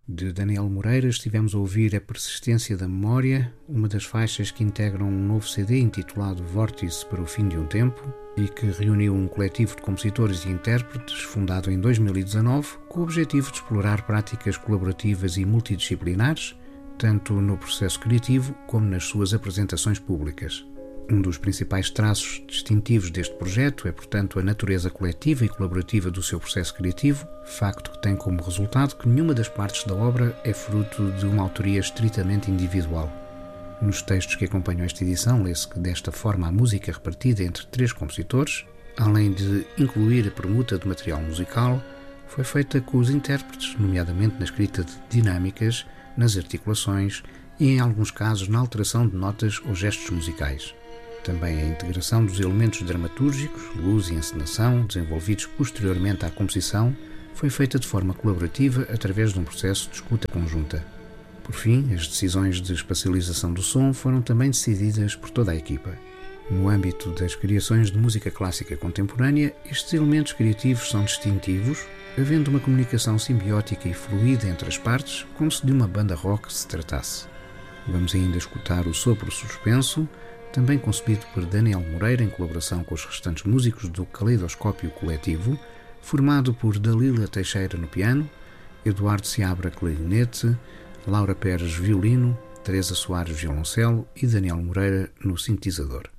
De Daniel Moreira estivemos a ouvir A Persistência da Memória, uma das faixas que integram um novo CD intitulado Vórtice para o Fim de um Tempo e que reuniu um coletivo de compositores e intérpretes fundado em 2019 com o objetivo de explorar práticas colaborativas e multidisciplinares, tanto no processo criativo como nas suas apresentações públicas. Um dos principais traços distintivos deste projeto é, portanto, a natureza coletiva e colaborativa do seu processo criativo, facto que tem como resultado que nenhuma das partes da obra é fruto de uma autoria estritamente individual. Nos textos que acompanham esta edição, lê-se que desta forma a música repartida entre 3 compositores, além de incluir a permuta de material musical, foi feita com os intérpretes, nomeadamente na escrita de dinâmicas, nas articulações e, em alguns casos, na alteração de notas ou gestos musicais. Também a integração dos elementos dramatúrgicos, luz e encenação, desenvolvidos posteriormente à composição, foi feita de forma colaborativa através de um processo de escuta conjunta. Por fim, as decisões de espacialização do som foram também decididas por toda a equipa. No âmbito das criações de música clássica contemporânea, estes elementos criativos são distintivos, havendo uma comunicação simbiótica e fluida entre as partes, como se de uma banda rock se tratasse. Vamos ainda escutar o Sopro Suspenso, também concebido por Daniel Moreira em colaboração com os restantes músicos do Caleidoscópio Coletivo, formado por Dalila Teixeira no piano, Eduardo Seabra clarinete, Laura Pérez violino, Teresa Soares violoncelo e Daniel Moreira no sintetizador.